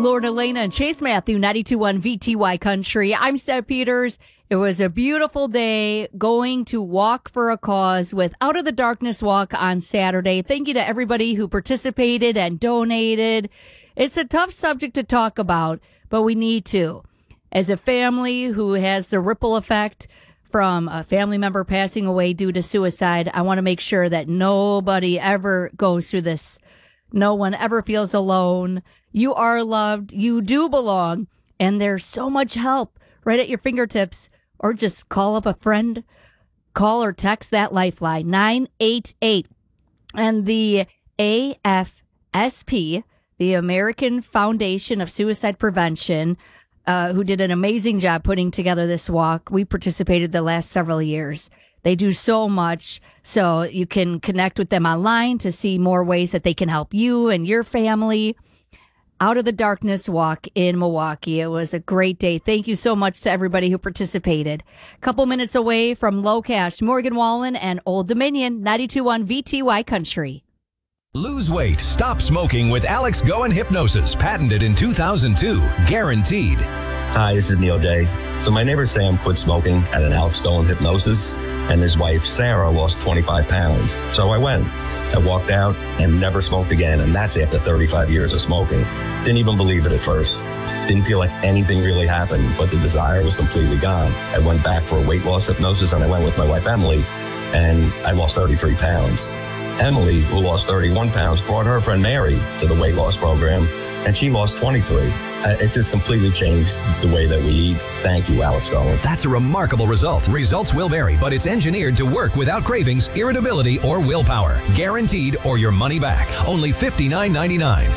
Lord Elena and Chase Matthew, 92.1 VTY Country. I'm Steph Peters. It was a beautiful day going to Walk for a Cause with Out of the Darkness Walk on Saturday. Thank you to everybody who participated and donated. It's a tough subject to talk about, but we need to. As a family who has the ripple effect from a family member passing away due to suicide, I want to make sure that nobody ever goes through this. No one ever feels alone. You are loved. You do belong. And there's so much help right at your fingertips. Or just call up a friend. Call or text that lifeline, 988. And the AFSP, the American Foundation of Suicide Prevention, who did an amazing job putting together this walk. We participated the last several years. They do so much, so you can connect with them online to see more ways that they can help you and your family. Out of the Darkness Walk in Milwaukee. It was a great day. Thank you so much to everybody who participated. A couple minutes away from Low Cash, Morgan Wallen and Old Dominion, 92.1 VTY Country. Lose weight, stop smoking with Alex Goen Hypnosis, patented in 2002, guaranteed. Hi, this is Neil Day. So my neighbor Sam quit smoking at an Alex Goen Hypnosis, and his wife Sarah lost 25 pounds. So I went. I walked out and never smoked again, and that's after 35 years of smoking. Didn't even believe it at first. Didn't feel like anything really happened, but the desire was completely gone. I went back for a weight loss hypnosis, and I went with my wife Emily, and I lost 33 pounds. Emily, who lost 31 pounds, brought her friend Mary to the weight loss program, and she lost 23. It just completely changed the way that we eat. Thank you, Alex Goen. That's a remarkable result. Results will vary, but it's engineered to work without cravings, irritability, or willpower. Guaranteed or your money back. Only $59.99.